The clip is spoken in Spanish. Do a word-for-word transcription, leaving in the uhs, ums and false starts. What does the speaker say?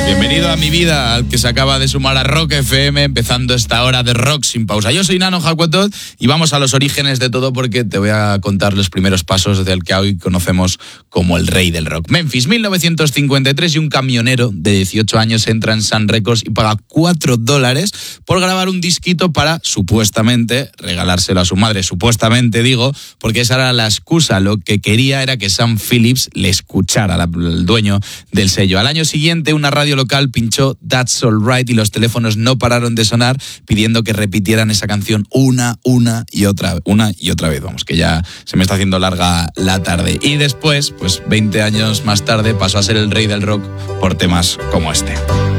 días, bienvenido a mi vida, al que se acaba de sumar a Rock F M, empezando esta hora de rock sin pausa. Yo soy Nano Jacuetot y vamos a los orígenes de todo porque te voy a contar los primeros pasos del que hoy conocemos como el rey del rock. Memphis, mil novecientos cincuenta y tres, y un camionero de dieciocho años entra en Sun Records y paga cuatro dólares por grabar un disquito para, supuestamente, regalárselo a su madre. Supuestamente, digo, porque esa era la excusa. Lo que quería era que Sam Phillips le escuchara, el dueño del sello. Al año siguiente, una radio local pinchó That's All Right y los teléfonos no pararon de sonar pidiendo que repitieran esa canción una, una y otra, una y otra vez. Vamos, que ya se me está haciendo larga la tarde. Y después, pues veinte años más tarde, pasó a ser el rey del rock por temas como este.